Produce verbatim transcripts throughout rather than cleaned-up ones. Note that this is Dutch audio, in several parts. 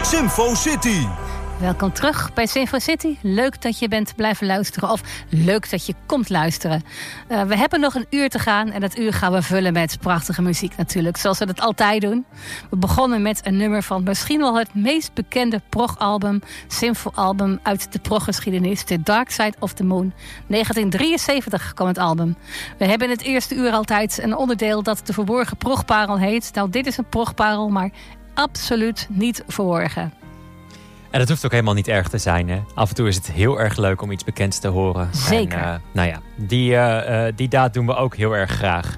Simfo City. Welkom terug bij Simfo City. Leuk dat je bent blijven luisteren of leuk dat je komt luisteren. Uh, we hebben nog een uur te gaan en dat uur gaan we vullen met prachtige muziek natuurlijk. Zoals we dat altijd doen. We begonnen met een nummer van misschien wel het meest bekende prog-album, Simfo-album uit de proggeschiedenis, The Dark Side of the Moon. negentien drieënzeventig kwam het album. We hebben in het eerste uur altijd een onderdeel dat de verborgen progparel heet. Nou, dit is een progparel, maar absoluut niet verborgen. En dat hoeft ook helemaal niet erg te zijn. Hè? Af en toe is het heel erg leuk om iets bekends te horen. Zeker. En, uh, nou ja, die, uh, uh, die daad doen we ook heel erg graag.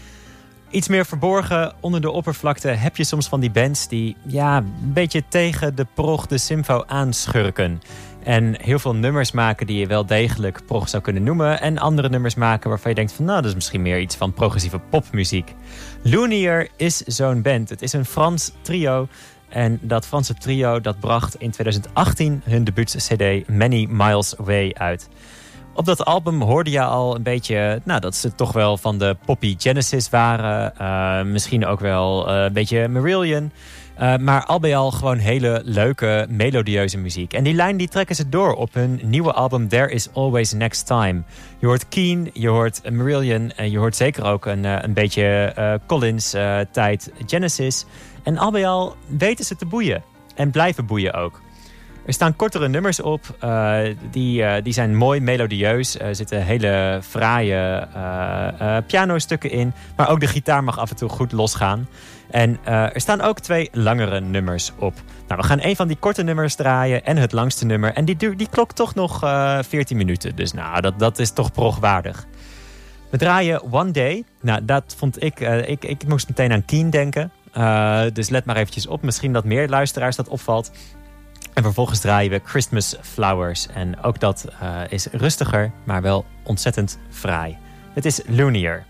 Iets meer verborgen onder de oppervlakte heb je soms van die bands die ja, een beetje tegen de prog, de Simfo aanschurken. En heel veel nummers maken die je wel degelijk prog zou kunnen noemen. En andere nummers maken waarvan je denkt van nou, dat is misschien meer iets van progressieve popmuziek. Lumineer is zo'n band. Het is een Frans trio. En dat Franse trio dat bracht in twintig achttien hun debuut-cd Many Miles Away uit. Op dat album hoorde je al een beetje nou, dat ze toch wel van de poppy Genesis waren. Uh, misschien ook wel uh, een beetje Marillion. Uh, maar al bij al gewoon hele leuke, melodieuze muziek. En die lijn die trekken ze door op hun nieuwe album There Is Always Next Time. Je hoort Keen, je hoort Marillion en je hoort zeker ook een, een beetje uh, Collins-tijd uh, Genesis. En al bij al weten ze te boeien. En blijven boeien ook. Er staan kortere nummers op. Uh, die, uh, die zijn mooi melodieus. Er zitten hele fraaie uh, uh, pianostukken in. Maar ook de gitaar mag af en toe goed losgaan. En uh, er staan ook twee langere nummers op. Nou, we gaan een van die korte nummers draaien. En het langste nummer. En die, duur, die klokt toch nog uh, veertien minuten. Dus nou, dat, dat is toch progwaardig. We draaien One Day. Nou, dat vond ik... Uh, ik, ik moest meteen aan Keen denken. Uh, dus let maar eventjes op. Misschien dat meer luisteraars dat opvalt. En vervolgens draaien we Christmas Flowers. En ook dat uh, is rustiger, maar wel ontzettend fraai. Het is Lumineer.